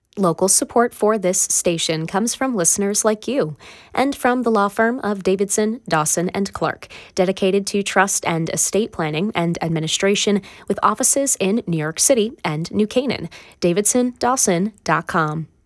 Local support for this station comes from listeners like you and from the law firm of Davidson, Dawson, and Clark, dedicated to trust and estate planning and administration with offices in New York City and New Canaan. DavidsonDawson.com.